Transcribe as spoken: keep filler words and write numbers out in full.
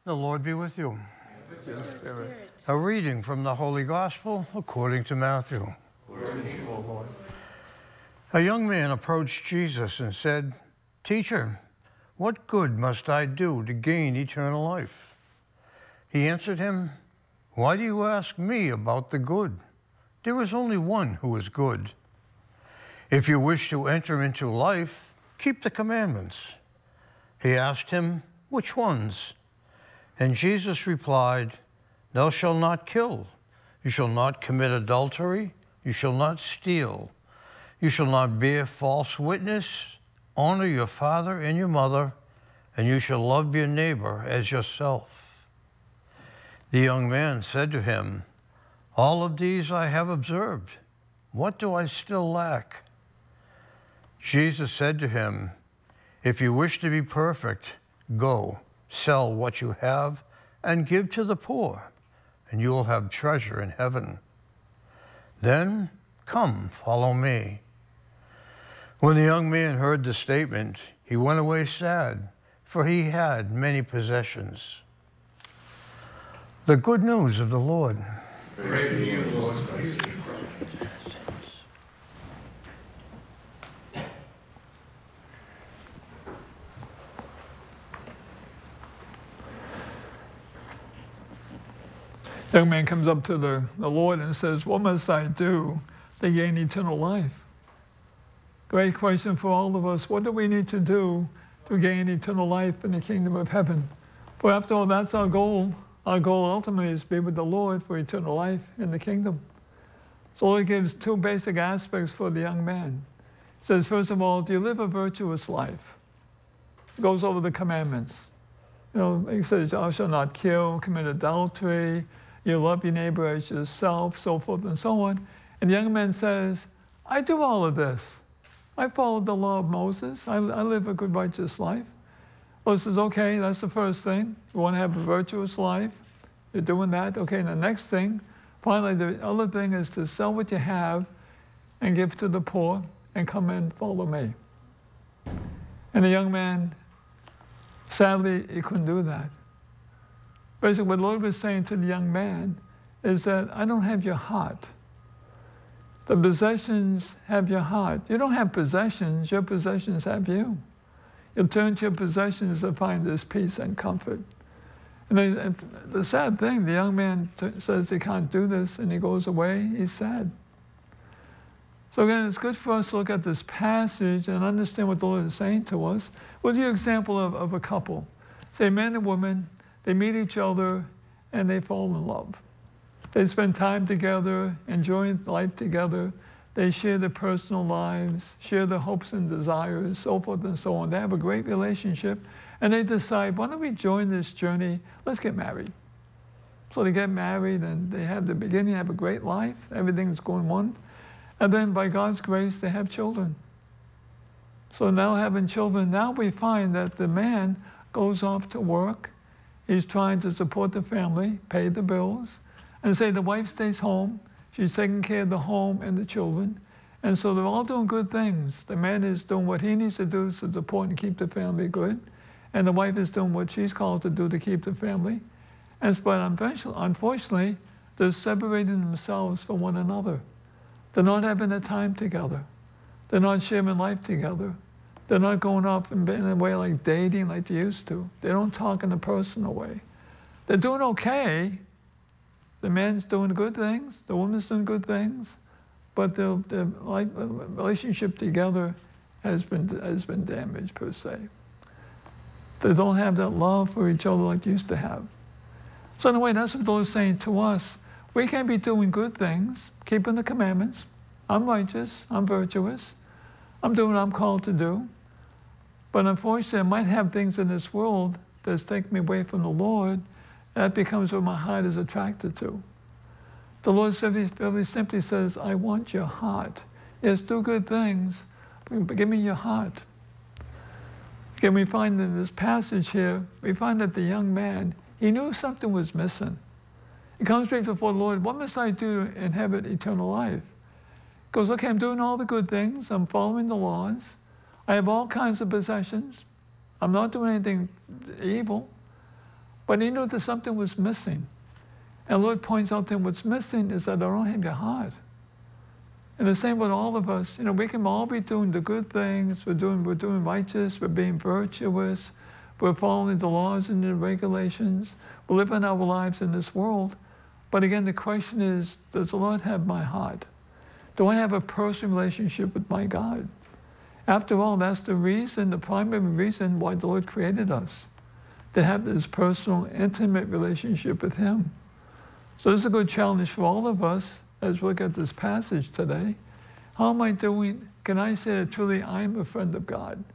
The Lord be with you. With your spirit. A reading from the Holy Gospel according to Matthew. Glory to you, O Lord. A young man approached Jesus and said, "Teacher, what good must I do to gain eternal life?" He answered him, "Why do you ask me about the good? There is only one who is good. If you wish to enter into life, keep the commandments." He asked him, "Which ones?" And Jesus replied, "Thou shalt not kill. You shall not commit adultery. You shall not steal. You shall not bear false witness. Honor your father and your mother, and you shall love your neighbor as yourself." The young man said to him, "All of these I have observed. What do I still lack?" Jesus said to him, "If you wish to be perfect, go, sell what you have and give to the poor, and you will have treasure in heaven. Then come, follow me." When the young man heard the statement, he went away sad, for he had many possessions. The good news of the Lord. Praise to you, Lord Christ. The young man comes up to the, the Lord and says, "What must I do to gain eternal life?" Great question for all of us. What do we need to do to gain eternal life in the kingdom of heaven? For after all, that's our goal. Our goal ultimately is to be with the Lord for eternal life in the kingdom. So the Lord gives two basic aspects for the young man. He says, first of all, do you live a virtuous life? He goes over the commandments. You know, he says, "Thou shalt not kill, commit adultery, you love your neighbor as yourself," so forth and so on. And the young man says, "I do all of this. I followed the law of Moses. I, I live a good, righteous life." Well, he says, "Okay, that's the first thing. You want to have a virtuous life. You're doing that. Okay, and the next thing, finally, the other thing is to sell what you have and give to the poor and come and follow me." And the young man, sadly, he couldn't do that. Basically, what the Lord was saying to the young man is that I don't have your heart. The possessions have your heart. You don't have possessions, your possessions have you. You'll turn to your possessions to find this peace and comfort. And the, the sad thing, the young man t- says he can't do this and he goes away, he's sad. So again, it's good for us to look at this passage and understand what the Lord is saying to us. We'll give you an example of, of a couple. Say a man and woman, they meet each other and they fall in love. They spend time together, enjoying life together. They share their personal lives, share their hopes and desires, so forth and so on. They have a great relationship and they decide, why don't we join this journey? Let's get married. So they get married and they have the beginning, have a great life. Everything's going on. And then by God's grace, they have children. So now having children, now we find that the man goes off to work. He's trying to support the family, pay the bills, and say the wife stays home. She's taking care of the home and the children. And so they're all doing good things. The man is doing what he needs to do to support and keep the family good. And the wife is doing what she's called to do to keep the family. And but unfortunately, they're separating themselves from one another. They're not having a time together. They're not sharing life together. They're not going off in a way like dating like they used to. They don't talk in a personal way. They're doing okay. The man's doing good things. The woman's doing good things. But their, their life, relationship together has been, has been damaged, per se. They don't have that love for each other like they used to have. So in a way, that's what the Lord is saying to us. We can be doing good things, keeping the commandments. I'm righteous. I'm virtuous. I'm doing what I'm called to do. But unfortunately, I might have things in this world that's taking me away from the Lord. That becomes what my heart is attracted to. The Lord very simply says, I want your heart. Yes, do good things, but give me your heart. Again, we find in this passage here, we find that the young man, he knew something was missing. He comes straight before the Lord, what must I do to inherit eternal life? He goes, okay, I'm doing all the good things. I'm following the laws. I have all kinds of possessions. I'm not doing anything evil. But he knew that something was missing. And the Lord points out that what's missing is that I don't have your heart. And the same with all of us. You know, we can all be doing the good things. We're doing, we're doing righteous. We're being virtuous. We're following the laws and the regulations. We're living our lives in this world. But again, the question is, does the Lord have my heart? Do I have a personal relationship with my God? After all, that's the reason, the primary reason why the Lord created us, to have this personal, intimate relationship with him. So this is a good challenge for all of us as we look at this passage today. How am I doing? Can I say that truly I am a friend of God?